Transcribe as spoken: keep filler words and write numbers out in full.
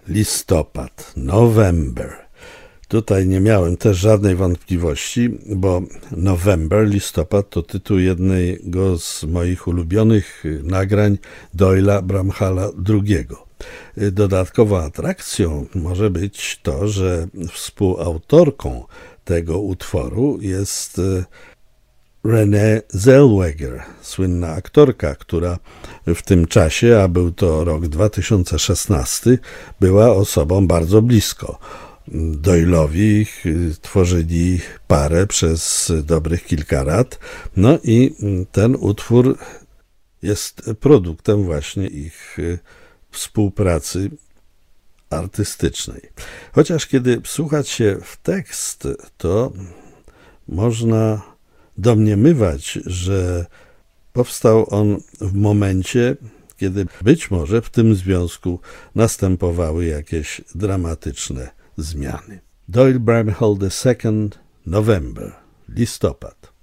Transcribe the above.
Listopad, November. Tutaj nie miałem też żadnej wątpliwości, bo November, listopad to tytuł jednego z moich ulubionych nagrań Doyla Bramhalla drugiego. Dodatkową atrakcją może być to, że współautorką tego utworu jest Renée Zellweger, słynna aktorka, która w tym czasie, a był to rok dwa tysiące szesnasty, była osobą bardzo blisko Doyle'owi, tworzyli parę przez dobrych kilka lat, no i ten utwór jest produktem właśnie ich współpracy artystycznej. Chociaż kiedy słuchać się w tekst, to można domniemywać, że powstał on w momencie, kiedy być może w tym związku następowały jakieś dramatyczne zmiany. Doyle Bramhall the second, November, listopad.